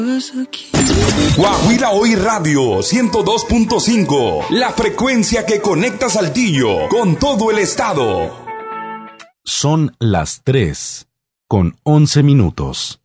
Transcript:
Guajira Hoy Radio 102.5, la frecuencia que conecta Saltillo con todo el estado. Son las 3:11.